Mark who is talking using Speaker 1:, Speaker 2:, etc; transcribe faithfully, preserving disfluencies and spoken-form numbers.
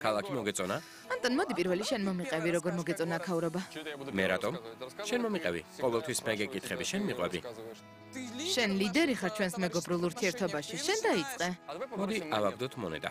Speaker 1: ქალაქი მოგეწონა?
Speaker 2: ანტონ, მოდი პირველი შენ მომიყევი, როგორ მოგეწონა აქაურობა.
Speaker 1: მე რატომ? შენ მომიყევი. ყოველთვის მე გეკითხები, შენ მიყვები.
Speaker 2: შენ ლიდერი ხარ ჩვენს მეგობრულ ურთიერთობაში. შენ დაიწყე.
Speaker 1: მოდი ავაგდოთ მონეტა.